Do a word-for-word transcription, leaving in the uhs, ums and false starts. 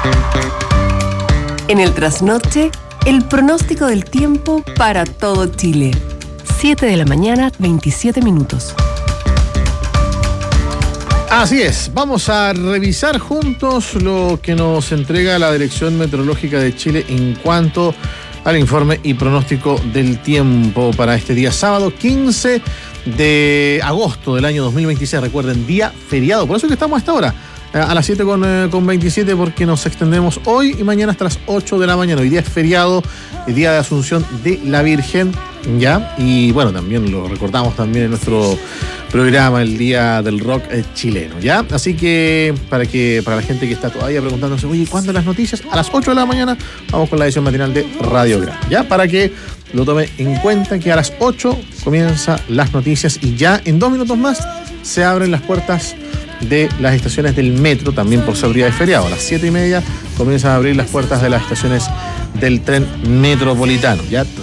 En el trasnoche, el pronóstico del tiempo para todo Chile. siete de la mañana, veintisiete minutos. Así es, vamos a revisar juntos lo que nos entrega la Dirección Meteorológica de Chile en cuanto al informe y pronóstico del tiempo para este día sábado quince de agosto del año dos mil veintiséis. Recuerden, día feriado, por eso es que estamos a esta hora, a las siete con veintisiete, porque nos extendemos hoy y mañana hasta las ocho de la mañana. Hoy día es feriado, el día de Asunción de la Virgen, ¿ya? Y bueno, también lo recordamos también en nuestro programa, el Día del Rock chileno, ¿ya? Así que para que para la gente que está todavía preguntándose, oye, ¿cuándo las noticias? A las ocho de la mañana vamos con la edición matinal de Radio Gran, ¿ya? Para que lo tome en cuenta que a las ocho comienzan las noticias y ya en dos minutos más se abren las puertas de las estaciones del metro, también por ser día de feriado. A las siete y media comienzan a abrir las puertas de las estaciones del tren metropolitano, ¿ya?